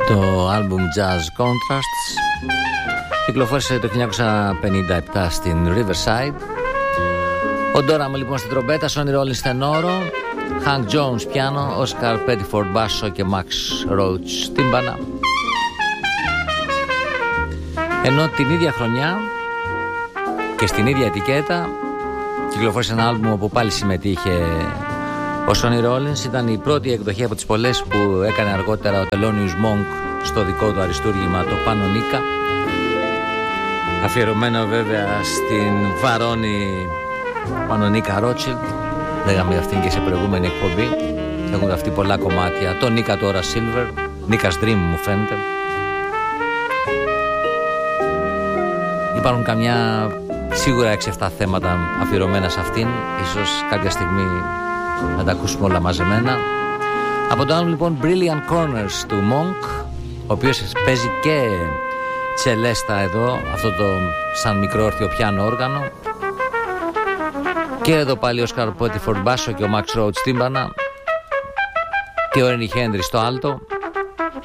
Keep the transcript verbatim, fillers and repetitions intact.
Το άλμπουμ Jazz Contrasts κυκλοφόρησε το χίλια εννιακόσια πενήντα επτά στην Riverside. Ο Ντόραμ λοιπόν στην τρομπέτα, Sonny Rollins τενόρο, Hank Jones πιάνο, Oscar Pettiford μπάσο και Max Roach τύμπανα. Ενώ την ίδια χρονιά και στην ίδια ετικέτα κυκλοφόρησε ένα άλμπουμ όπου πάλι συμμετείχε ο Sonny Rollins. Ήταν η πρώτη εκδοχή από τις πολλές που έκανε αργότερα ο Thelonious Monk στο δικό του αριστούργημα, το Πανονίκα, αφιερωμένο βέβαια στην Βαρόνη Πανονίκα Ρότσιλντ. Λέγαμε αυτήν και σε προηγούμενη εκπομπή. Έχουν γραφτεί πολλά κομμάτια. Το Νίκα του Ωρα Σίλβερ, Νίκας Dream μου φαίνεται. Υπάρχουν καμιά σίγουρα έξι εφτά θέματα αφιερωμένα σε αυτήν. Ίσως κάποια στιγμή να τα ακούσουμε όλα μαζεμένα. Από το άλλο λοιπόν Brilliant Corners του Monk, ο οποίος παίζει και τσελέστα εδώ, αυτό το σαν μικρό όρθιο πιάνο όργανο, και εδώ πάλι ο Oscar Pettiford μπάσο και ο Max Roach τύμπανα και ο Ernie Hendrix στο άλτο.